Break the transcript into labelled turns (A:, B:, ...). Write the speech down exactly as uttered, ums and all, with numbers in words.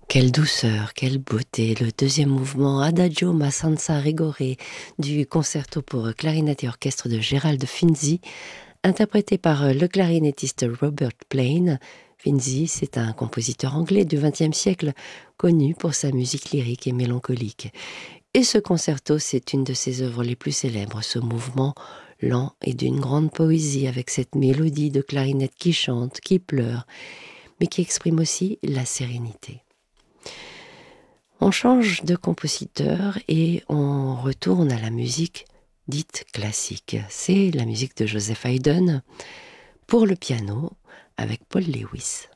A: Quelle douceur, quelle beauté, le deuxième mouvement Adagio ma senza rigore du concerto pour clarinette et orchestre de Gérald Finzi, interprété par le clarinettiste Robert Plain. Finzi, c'est un compositeur anglais du vingtième siècle, connu pour sa musique lyrique et mélancolique. Et ce concerto, c'est une de ses œuvres les plus célèbres, ce mouvement lent et d'une grande poésie avec cette mélodie de clarinette qui chante, qui pleure, mais qui exprime aussi la sérénité. On change de compositeur et on retourne à la musique dite classique. C'est la musique de Joseph Haydn pour le piano avec Paul Lewis.